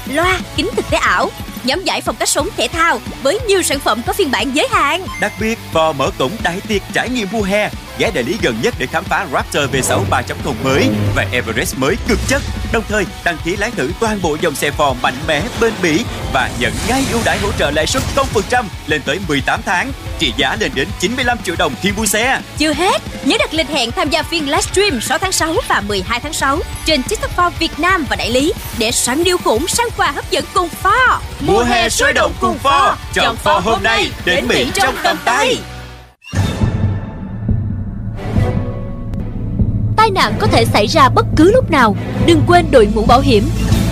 loa, kính thực tế ảo, nhóm giải phong cách sống thể thao với nhiều sản phẩm có phiên bản giới hạn. Đặc biệt, Ford mở cổng đại tiệc trải nghiệm mùa hè, ghé đại lý gần nhất để khám phá Raptor V6 3.0 mới và Everest mới cực chất. Đồng thời, đăng ký lái thử toàn bộ dòng xe Ford mạnh mẽ, bền bỉ và nhận ngay ưu đãi hỗ trợ lãi suất 0% lên tới 18 tháng, trị giá lên đến 95 triệu đồng khi mua xe. Chưa hết, nhớ đặt lịch hẹn tham gia phiên livestream 6 tháng 6 và 12 tháng 6 trên TikTok Ford Việt Nam và đại lý để săn deal khủng, săn quà hấp dẫn cùng Ford. Mùa hè sôi động cùng Ford, chọn Ford hôm nay đến Mỹ trong tầm tay. Tai nạn có thể xảy ra bất cứ lúc nào, đừng quên đội mũ bảo hiểm.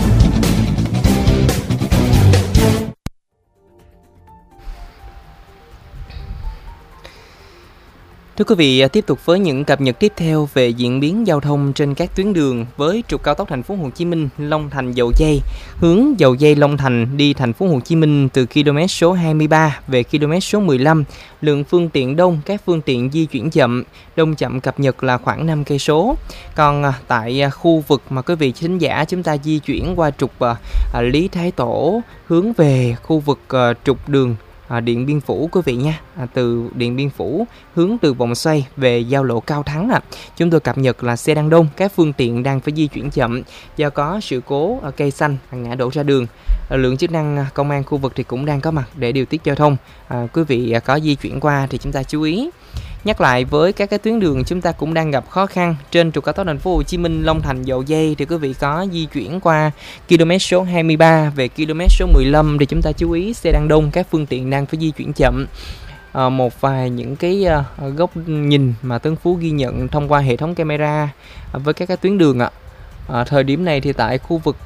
Thưa quý vị, tiếp tục với những cập nhật tiếp theo về diễn biến giao thông trên các tuyến đường với trục cao tốc Thành phố Hồ Chí Minh Long Thành Dầu Giây, hướng Dầu Giây Long Thành đi Thành phố Hồ Chí Minh từ km số 23 về km số 15, lượng phương tiện đông, các phương tiện di chuyển chậm, đông chậm cập nhật là khoảng 5 cây số. Còn tại khu vực mà quý vị thính giả chúng ta di chuyển qua trục Lý Thái Tổ hướng về khu vực trục đường Điện Biên Phủ quý vị nha, từ Điện Biên Phủ hướng từ vòng xoay về giao lộ Cao Thắng chúng tôi cập nhật là xe đang đông, các phương tiện đang phải di chuyển chậm do có sự cố cây xanh ngã đổ ra đường. Lượng chức năng công an khu vực thì cũng đang có mặt để điều tiết giao thông. Quý vị có di chuyển qua thì chúng ta chú ý. Nhắc lại với các cái tuyến đường chúng ta cũng đang gặp khó khăn trên trục cao tốc Thành phố Hồ Chí Minh Long Thành Dầu Giây thì quý vị có di chuyển qua km số 23 về km số 15 thì chúng ta chú ý xe đang đông, các phương tiện đang phải di chuyển chậm. Một vài những cái góc nhìn mà Tấn Phú ghi nhận thông qua hệ thống camera với các cái tuyến đường thời điểm này thì tại khu vực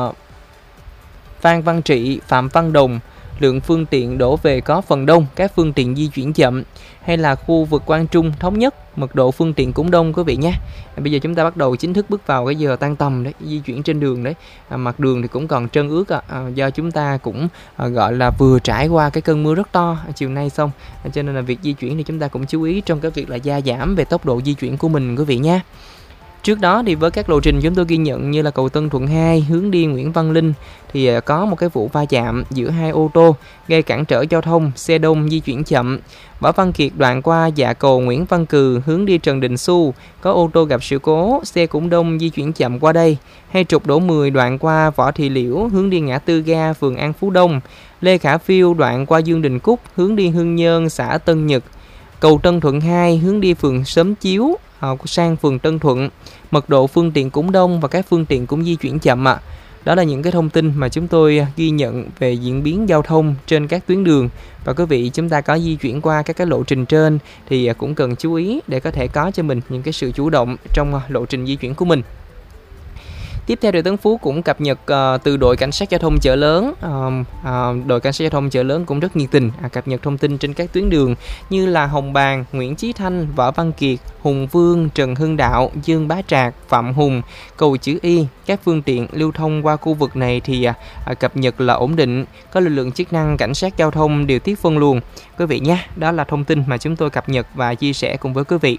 Phan Văn Trị, Phạm Văn Đồng, lượng phương tiện đổ về có phần đông, các phương tiện di chuyển chậm. Hay là khu vực Quang Trung, Thống Nhất, mật độ phương tiện cũng đông quý vị nhé. Bây giờ chúng ta bắt đầu chính thức bước vào cái giờ tan tầm đấy, di chuyển trên đường đấy. Mặt đường thì cũng còn trơn ướt do chúng ta cũng gọi là vừa trải qua cái cơn mưa rất to chiều nay xong. Cho nên là việc di chuyển thì chúng ta cũng chú ý trong cái việc là gia giảm về tốc độ di chuyển của mình quý vị nhé. Trước đó thì với các lộ trình chúng tôi ghi nhận như là cầu Tân Thuận 2 hướng đi Nguyễn Văn Linh thì có một cái vụ va chạm giữa hai ô tô gây cản trở giao thông, xe đông di chuyển chậm. Võ Văn Kiệt đoạn qua dạ cầu Nguyễn Văn Cừ hướng đi Trần Đình Xu có ô tô gặp sự cố, xe cũng đông di chuyển chậm qua đây. Hay trục Đỗ 10 đoạn qua Võ Thị Liễu hướng đi ngã tư ga phường An Phú Đông. Lê Khả Phiêu đoạn qua Dương Đình Cúc hướng đi Hưng Nhơn xã Tân Nhật. Cầu Tân Thuận 2 hướng đi phường Sớm Chiếu sang phường Tân Thuận, mật độ phương tiện cũng đông và các phương tiện cũng di chuyển chậm Đó là những cái thông tin mà chúng tôi ghi nhận về diễn biến giao thông trên các tuyến đường. Và quý vị chúng ta có di chuyển qua các cái lộ trình trên thì cũng cần chú ý để có thể có cho mình những cái sự chủ động trong lộ trình di chuyển của mình. Tiếp theo, đội Tấn Phú cũng cập nhật từ đội cảnh sát giao thông Chợ Lớn. Đội cảnh sát giao thông Chợ Lớn cũng rất nhiệt tình cập nhật thông tin trên các tuyến đường như là Hồng Bàng, Nguyễn Chí Thanh, Võ Văn Kiệt, Hùng Vương, Trần Hưng Đạo, Dương Bá Trạc, Phạm Hùng, cầu chữ Y. Các phương tiện lưu thông qua khu vực này thì cập nhật là ổn định, có lực lượng chức năng cảnh sát giao thông điều tiết phân luồng. Quý vị nhé, đó là thông tin mà chúng tôi cập nhật và chia sẻ cùng với quý vị.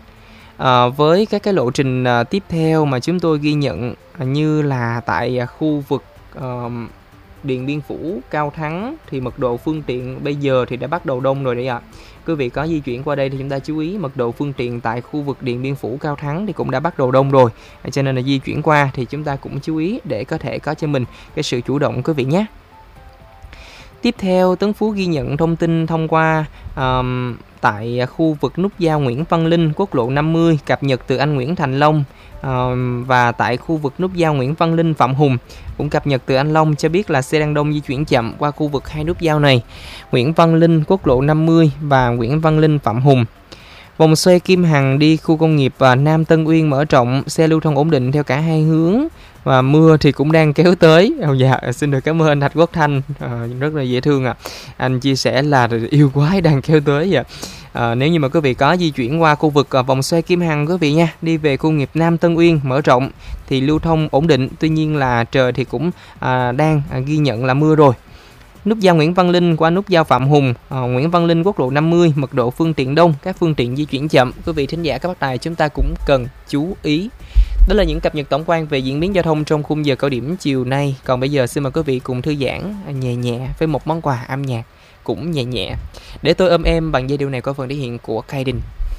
Với các cái lộ trình tiếp theo mà chúng tôi ghi nhận như là tại khu vực Điện Biên Phủ, Cao Thắng thì mật độ phương tiện bây giờ thì đã bắt đầu đông rồi đấy ạ. Quý vị có di chuyển qua đây thì chúng ta chú ý mật độ phương tiện tại khu vực Điện Biên Phủ, Cao Thắng thì cũng đã bắt đầu đông rồi. Cho nên là di chuyển qua thì chúng ta cũng chú ý để có thể có cho mình cái sự chủ động quý vị nhé. Tiếp theo, Tấn Phú ghi nhận thông tin thông qua tại khu vực nút giao Nguyễn Văn Linh, quốc lộ 50, cập nhật từ anh Nguyễn Thành Long. Và tại khu vực nút giao Nguyễn Văn Linh, Phạm Hùng cũng cập nhật từ anh Long cho biết là xe đang đông di chuyển chậm qua khu vực hai nút giao này, Nguyễn Văn Linh, quốc lộ 50 và Nguyễn Văn Linh, Phạm Hùng. Vòng xoay Kim Hằng đi khu công nghiệp Nam Tân Uyên mở rộng, xe lưu thông ổn định theo cả hai hướng. Và mưa thì cũng đang kéo tới. Xin được cảm ơn anh Thạch Quốc Thanh, rất là dễ thương Anh chia sẻ là yêu quái đang kéo tới nếu như mà quý vị có di chuyển qua khu vực vòng xoay Kim Hằng quý vị nha, đi về khu nghiệp Nam Tân Uyên mở rộng thì lưu thông ổn định. Tuy nhiên là trời thì cũng đang ghi nhận là mưa rồi. Nút giao Nguyễn Văn Linh qua nút giao Phạm Hùng, Nguyễn Văn Linh, quốc lộ 50, mật độ phương tiện đông, các phương tiện di chuyển chậm. Quý vị thính giả các bác tài chúng ta cũng cần chú ý. Đó là những cập nhật tổng quan về diễn biến giao thông trong khung giờ cao điểm chiều nay. Còn bây giờ xin mời quý vị cùng thư giãn nhẹ nhẹ với một món quà âm nhạc cũng nhẹ nhẹ. Để tôi ôm em bằng giai điệu này có phần thể hiện của Kaiden.